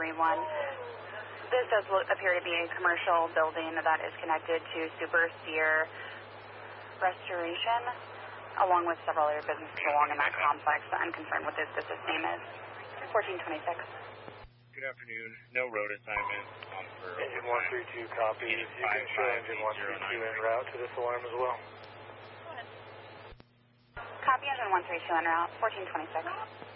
1. This does appear to be a commercial building that is connected to Super Steer Restoration, along with several other businesses along in that complex. I'm concerned what this business name is. 1426. Good afternoon. No road assignment for Engine 132 copy. You can show engine 132 en route to this alarm as well. Copy engine 132 en route, 1426.